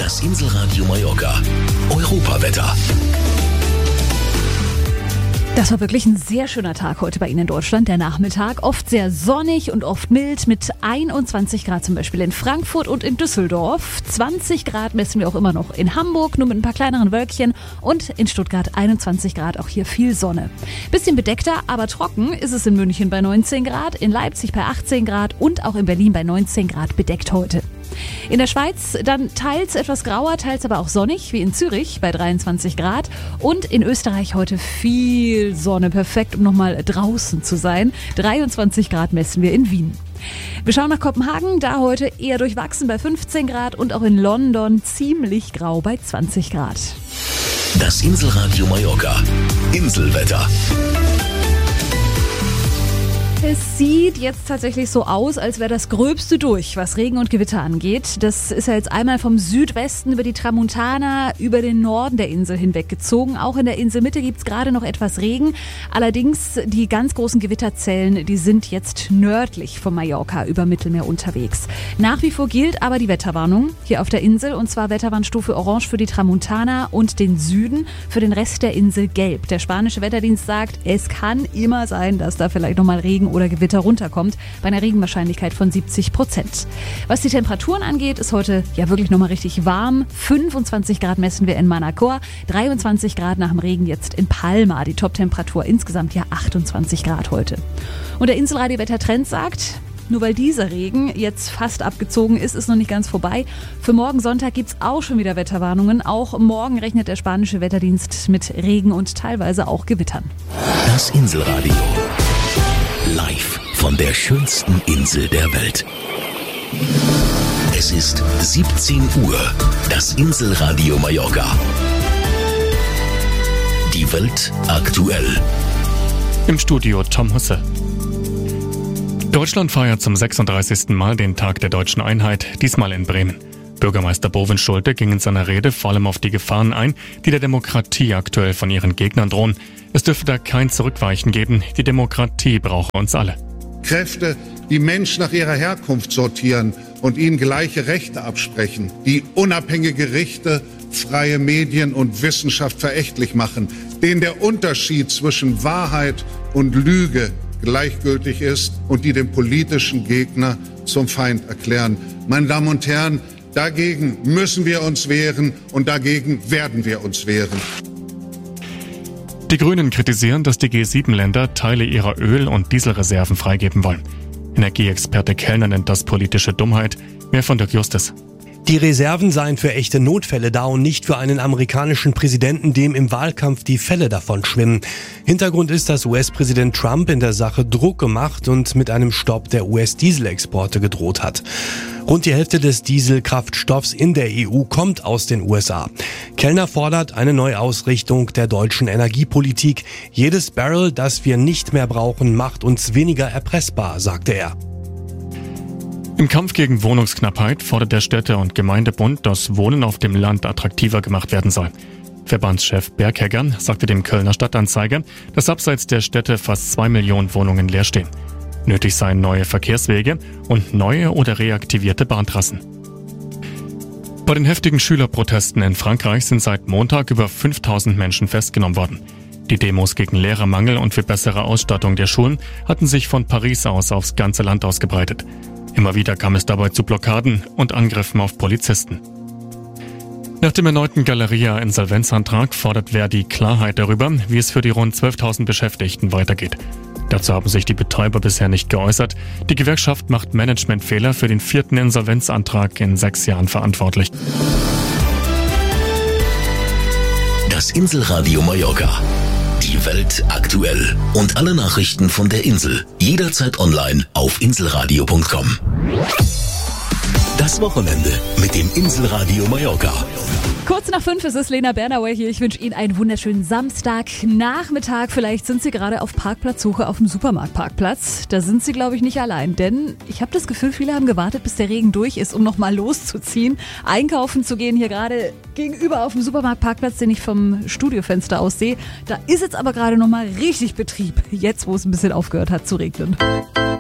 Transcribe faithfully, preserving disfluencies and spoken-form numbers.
Das Inselradio Mallorca. Europawetter. Das war wirklich ein sehr schöner Tag heute bei Ihnen in Deutschland, der Nachmittag. Oft sehr sonnig und oft mild mit einundzwanzig Grad zum Beispiel in Frankfurt und in Düsseldorf. zwanzig Grad messen wir auch immer noch in Hamburg, nur mit ein paar kleineren Wölkchen. Und in Stuttgart einundzwanzig Grad, auch hier viel Sonne. Bisschen bedeckter, aber trocken ist es in München bei neunzehn Grad, in Leipzig bei achtzehn Grad und auch in Berlin bei neunzehn Grad bedeckt heute. In der Schweiz dann teils etwas grauer, teils aber auch sonnig, wie in Zürich bei dreiundzwanzig Grad. Und in Österreich heute viel Sonne, perfekt, um nochmal draußen zu sein. dreiundzwanzig Grad messen wir in Wien. Wir schauen nach Kopenhagen, da heute eher durchwachsen bei fünfzehn Grad und auch in London ziemlich grau bei zwanzig Grad. Das Inselradio Mallorca. Inselwetter. Es sieht jetzt tatsächlich so aus, als wäre das Gröbste durch, was Regen und Gewitter angeht. Das ist ja jetzt einmal vom Südwesten über die Tramontana, über den Norden der Insel hinweggezogen. Auch in der Inselmitte gibt es gerade noch etwas Regen. Allerdings die ganz großen Gewitterzellen, die sind jetzt nördlich von Mallorca über Mittelmeer unterwegs. Nach wie vor gilt aber die Wetterwarnung hier auf der Insel, und zwar Wetterwarnstufe Orange für die Tramontana und den Süden, für den Rest der Insel gelb. Der spanische Wetterdienst sagt, es kann immer sein, dass da vielleicht nochmal Regen oder Gewitter runterkommt, bei einer Regenwahrscheinlichkeit von siebzig Prozent. Was die Temperaturen angeht, ist heute ja wirklich nochmal richtig warm. fünfundzwanzig Grad messen wir in Manacor, dreiundzwanzig Grad nach dem Regen jetzt in Palma. Die Toptemperatur insgesamt ja achtundzwanzig Grad heute. Und der Inselradio-Wettertrend sagt, nur weil dieser Regen jetzt fast abgezogen ist, ist noch nicht ganz vorbei. Für morgen Sonntag gibt es auch schon wieder Wetterwarnungen. Auch morgen rechnet der spanische Wetterdienst mit Regen und teilweise auch Gewittern. Das Inselradio. Live von der schönsten Insel der Welt. Es ist siebzehn Uhr. Das Inselradio Mallorca. Die Welt aktuell. Im Studio Tom Husse. Deutschland feiert zum sechsunddreißigsten Mal den Tag der deutschen Einheit, diesmal in Bremen. Bürgermeister Bovin Schulte ging in seiner Rede vor allem auf die Gefahren ein, die der Demokratie aktuell von ihren Gegnern drohen. Es dürfe da kein Zurückweichen geben. Die Demokratie brauche uns alle. Kräfte, die Menschen nach ihrer Herkunft sortieren und ihnen gleiche Rechte absprechen, die unabhängige Gerichte, freie Medien und Wissenschaft verächtlich machen, denen der Unterschied zwischen Wahrheit und Lüge gleichgültig ist und die den politischen Gegner zum Feind erklären. Meine Damen und Herren, dagegen müssen wir uns wehren und dagegen werden wir uns wehren. Die Grünen kritisieren, dass die G sieben Länder Teile ihrer Öl- und Dieselreserven freigeben wollen. Energieexperte Kellner nennt das politische Dummheit. Mehr von Dirk Justus. Die Reserven seien für echte Notfälle da und nicht für einen amerikanischen Präsidenten, dem im Wahlkampf die Fälle davon schwimmen. Hintergrund ist, dass U S-Präsident Trump in der Sache Druck gemacht und mit einem Stopp der U S-Dieselexporte gedroht hat. Rund die Hälfte des Dieselkraftstoffs in der E U kommt aus den U S A. Kellner fordert eine Neuausrichtung der deutschen Energiepolitik. Jedes Barrel, das wir nicht mehr brauchen, macht uns weniger erpressbar, sagte er. Im Kampf gegen Wohnungsknappheit fordert der Städte- und Gemeindebund, dass Wohnen auf dem Land attraktiver gemacht werden soll. Verbandschef Berghegger sagte dem Kölner Stadtanzeiger, dass abseits der Städte fast zwei Millionen Wohnungen leer stehen. Nötig seien neue Verkehrswege und neue oder reaktivierte Bahntrassen. Bei den heftigen Schülerprotesten in Frankreich sind seit Montag über fünftausend Menschen festgenommen worden. Die Demos gegen Lehrermangel und für bessere Ausstattung der Schulen hatten sich von Paris aus aufs ganze Land ausgebreitet. Immer wieder kam es dabei zu Blockaden und Angriffen auf Polizisten. Nach dem erneuten Galeria-Insolvenzantrag fordert Verdi Klarheit darüber, wie es für die rund zwölftausend Beschäftigten weitergeht. Dazu haben sich die Betreiber bisher nicht geäußert. Die Gewerkschaft macht Managementfehler für den vierten Insolvenzantrag in sechs Jahren verantwortlich. Das Inselradio Mallorca. Die Welt aktuell. Und alle Nachrichten von der Insel. Jederzeit online auf inselradio punkt com. Das Wochenende mit dem Inselradio Mallorca. Kurz nach fünf, es ist Lena Bernauer hier. Ich wünsche Ihnen einen wunderschönen Samstagnachmittag. Vielleicht sind Sie gerade auf Parkplatzsuche auf dem Supermarktparkplatz. Da sind Sie, glaube ich, nicht allein. Denn ich habe das Gefühl, viele haben gewartet, bis der Regen durch ist, um nochmal loszuziehen. Einkaufen zu gehen, hier gerade gegenüber auf dem Supermarktparkplatz, den ich vom Studiofenster aus sehe. Da ist jetzt aber gerade nochmal richtig Betrieb. Jetzt, wo es ein bisschen aufgehört hat zu regnen.